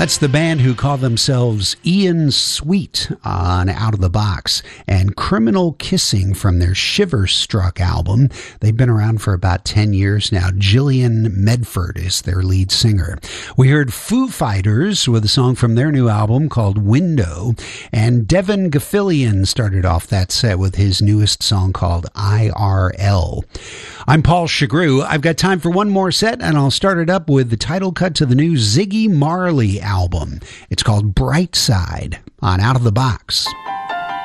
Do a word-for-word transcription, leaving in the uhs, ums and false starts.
That's the band who call themselves Ian Sweet on Out of the Box, and Criminal Kissing from their Shiver Struck album. They've been around for about ten years now. Gillian Medford is their lead singer. We heard Foo Fighters with a song from their new album called Window, and Devin Gaffilian started off that set with his newest song called I R L. I'm Paul Chagru. I've got time for one more set, and I'll start it up with the title cut to the new Ziggy Marley album. It's called Bright Side on Out of the Box.